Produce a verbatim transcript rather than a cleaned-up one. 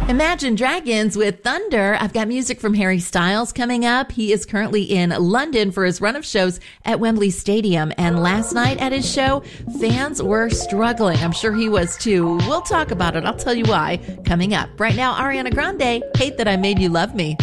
Imagine Dragons with Thunder. I've got music from Harry Styles coming up. He is currently in London for his run of shows at Wembley Stadium. And last night at his show, fans were struggling. I'm sure he was too. We'll talk about it. I'll tell you why coming up. Right now, Ariana Grande, Hate That I Made You Love Me.